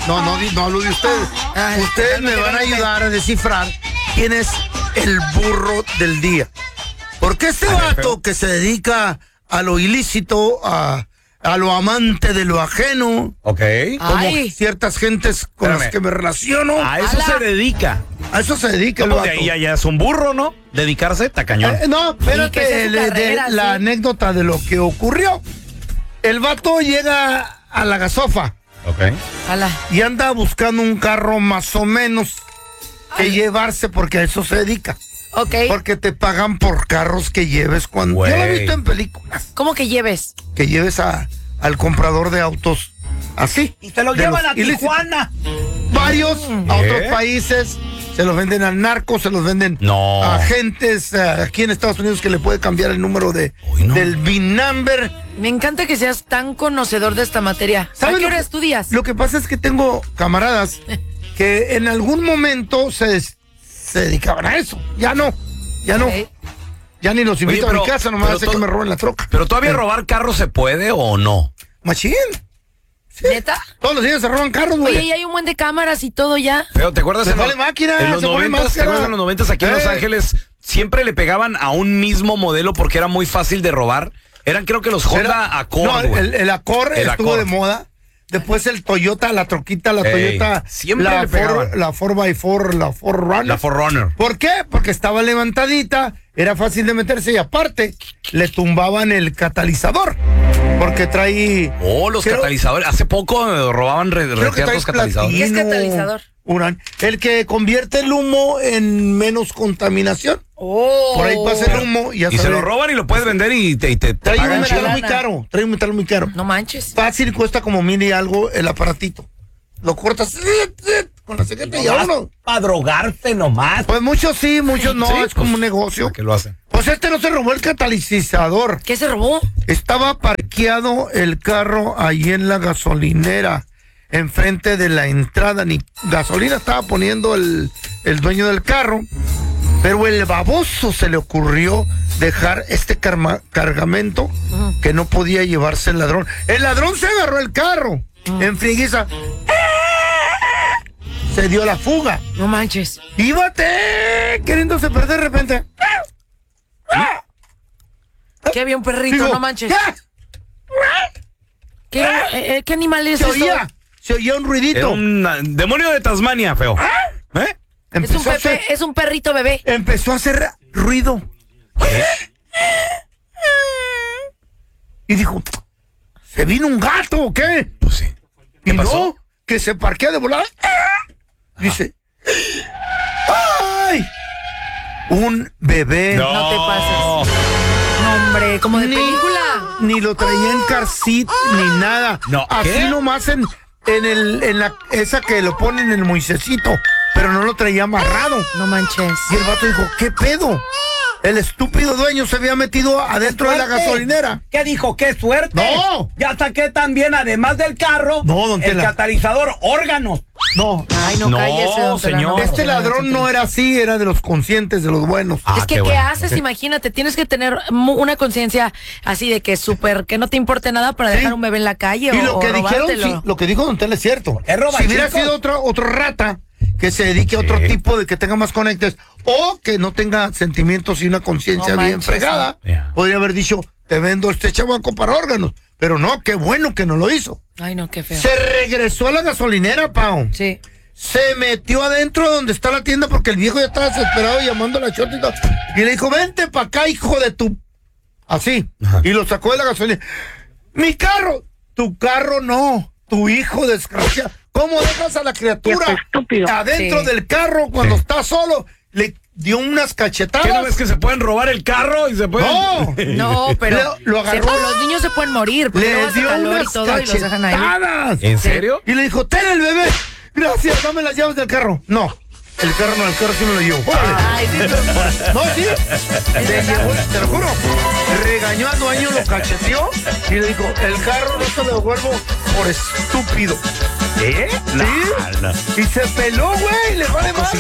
No hablo de ustedes. Ustedes me van a ayudar a descifrar quién es el burro del día. Porque este vato que se dedica a lo ilícito, a lo amante de lo ajeno, Ok. como ciertas gentes con las que me relaciono. A eso se dedica. A eso se dedica el ¿Cómo vato. de ahí ya es un burro, no? Dedicarse, tacañón. No, espérate, carrera, la anécdota de lo que ocurrió. El vato llega a la gasofa Ok. y anda buscando un carro más o menos que llevarse, porque a eso se dedica. Ok. Porque te pagan por carros que lleves cuando... Güey. Yo lo he visto en películas. ¿Cómo que lleves? Que lleves al comprador de autos así. Y se lo de llevan los a Tijuana. Varios a otros países. Se los venden al narco, se los venden No. a agentes aquí en Estados Unidos que le puede cambiar el número del VIN number. Me encanta que seas tan conocedor de esta materia. ¿A ¿Sabes qué lo hora que- estudias? Lo que pasa es que tengo camaradas que en algún momento se dedicaban a eso. Ya no. Ok. Ya ni los invito Oye, a mi casa, nomás pero hace que me roben la troca. Pero todavía robar carros se puede o no. Machín. Sí. ¿Neta? Todos los días se roban carros, güey. Oye, y hay un buen de cámaras y todo ya. Pero ¿te acuerdas Se vale máquina, en los se pone 90s, ¿te máscara. acuerdas en los 90s aquí en Los Ángeles siempre le pegaban a un mismo modelo porque era muy fácil de robar? Eran creo que los Honda Accord, No, güey. el Accord El estuvo Accord. de moda. Después el Toyota, la troquita, la Ey, Toyota, siempre la le pegaban. la 4x4, la 4Runner. La 4Runner. ¿Por qué? Porque estaba levantadita, era fácil de meterse y aparte le tumbaban el catalizador. Porque trae... Oh, los creo- catalizadores. Hace poco robaban creo que trae los catalizadores. ¿Qué es platino, catalizador? el que convierte el humo en menos contaminación. Oh. Por ahí pasa el humo y ya Y se sabe. lo roban y lo puedes vender y te Trae un pagan metal chido. muy caro, trae un metal muy caro. No manches. Fácil, cuesta como 1,000 y algo el aparatito. Lo cortas con la cegueta y vámonos. Para drogarse nomás. Pues muchos sí, muchos no, Sí, es como pues, un negocio. ¿para qué lo hacen? Pues este no se robó el catalizador. ¿Qué se robó? Estaba parqueado el carro ahí en la gasolinera, enfrente de la entrada. Ni gasolina estaba poniendo el dueño del carro. Pero el baboso se le ocurrió dejar este cargamento que no podía llevarse el ladrón. El ladrón se agarró el carro en friguiza. Se dio la fuga. No manches. ¡Íbate! Queriéndose perder de repente. Que había un perrito, Digo, no manches. ¿qué? ¿Qué animal es Se eso? oía un ruidito. Era un demonio de Tasmania, feo. ¿Eh? Es un perrito bebé. Empezó a hacer ruido. Y dijo, ¿se vino un gato o qué? Pues sí. Y pasó? no, que se parquea de volada. Dice, ¡ay! Un bebé. No te pases. No, hombre, como de película. Ni lo traía en car seat ni nada. No, así ¿qué? nomás en la esa que lo ponen en el Moisésito, pero no lo traía amarrado. No manches. Y el vato dijo, ¿qué pedo? El estúpido dueño se había metido adentro de la Suerte. gasolinera. ¿Qué dijo? ¡Qué suerte! ¡No! Ya saqué también, además del carro, No, don el Tela. catalizador, órganos. No, Ay, no, No, cállese, don Tela, señor. no. este ladrón no era así, era de los conscientes, de los buenos. Es que, qué ¿qué bueno. haces? Imagínate, tienes que tener una conciencia así de que súper, que no te importe nada para dejar un bebé en la calle Y o, lo que o dijeron, robártelo. sí, lo que dijo Don Tela es cierto. Es roba, si hubiera chicos. sido otro rata que se dedique a otro tipo de que tenga más conectes o que no tenga sentimientos y una conciencia No bien manches, fregada, no. podría haber dicho, te vendo este chamaco para órganos. Pero no, qué bueno que no lo hizo. Ay, no, qué feo. Se regresó a la gasolinera, Pau. Sí. Se metió adentro donde está la tienda porque el viejo ya estaba desesperado llamando a la chota y todo. Y le dijo, vente para acá, hijo de tu... Así. Ajá. Y lo sacó de la gasolina. ¡Mi carro! Tu carro no. Tu hijo desgraciado. ¿Cómo dejas a la criatura adentro Sí. del carro cuando Sí. está solo? Le dio unas cachetadas. ¿Qué no ves que se pueden robar el carro y se pueden...? ¡No! No, pero Lo agarró. los niños se pueden morir porque luego Le hace dio calor y unas todo y los dejan ahí. cachetadas. ¿En serio? Y le dijo, ten el bebé. Gracias, dame las llaves del carro. No, el carro sí me lo llevo. Ay, sí, pero- No, sí. Le llevó, te lo juro. Regañó al dueño, lo cacheteó y le dijo, el carro no te lo devuelvo por estúpido. ¿Eh? ¿Sí? No. Y se peló, güey, le vale más.